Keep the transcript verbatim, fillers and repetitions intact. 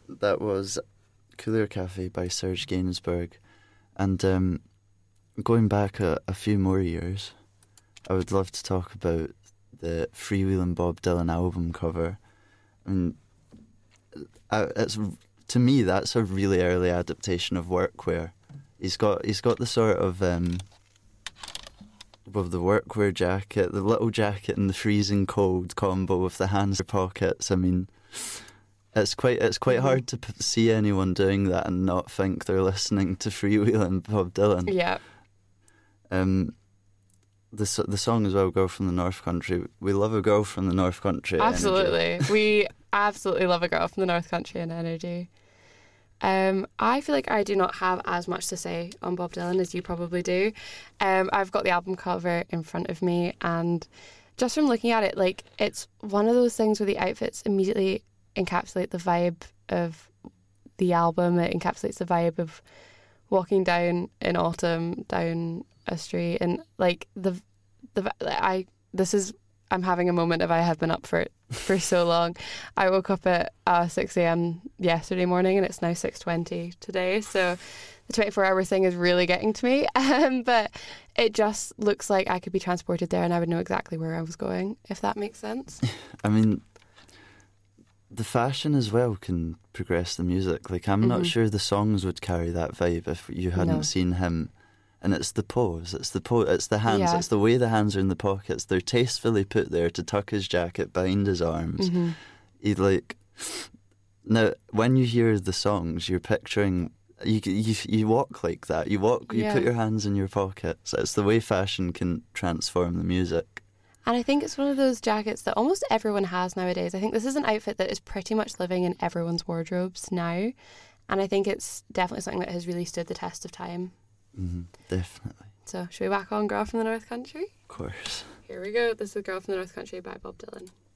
that was Couleur Cafe by Serge Gainsbourg. And um, going back a, a few more years, I would love to talk about the Freewheelin' Bob Dylan album cover. I mean, I, it's to me that's a really early adaptation of workwear. He's got he's got the sort of um, of the workwear jacket, the little jacket and the freezing cold combo with the hands in pockets. I mean, it's quite it's quite hard to p- see anyone doing that and not think they're listening to Freewheelin' Bob Dylan. Yeah. Um, the so- the song as well, "Girl from the North Country." We love a girl from the North Country. Absolutely, energy. we absolutely love a girl from the North Country and energy. Um, I feel like I do not have as much to say on Bob Dylan as you probably do. Um, I've got the album cover in front of me, and just from looking at it, like it's one of those things where the outfits immediately encapsulate the vibe of the album. It encapsulates the vibe of walking down in autumn down a street, and like the the I this is I'm having a moment of I have been up for it for so long. I woke up at uh, six a.m. yesterday morning and it's now six twenty today, so the twenty-four hour thing is really getting to me. Um, but it just looks like I could be transported there and I would know exactly where I was going, if that makes sense. I mean, the fashion as well can progress the music. Like, I'm mm-hmm. not sure the songs would carry that vibe if you hadn't no. seen him. And it's the pose, it's the po- it's the hands, yeah. it's the way the hands are in the pockets. They're tastefully put there to tuck his jacket behind his arms. Mm-hmm. He like now when you hear the songs, you're picturing you you you walk like that. You walk, you yeah. put your hands in your pockets. It's the way fashion can transform the music. And I think it's one of those jackets that almost everyone has nowadays. I think this is an outfit that is pretty much living in everyone's wardrobes now, and I think it's definitely something that has really stood the test of time. Mm-hmm, definitely. So, should we whack on Girl from the North Country? Of course. Here we go. This is Girl from the North Country by Bob Dylan.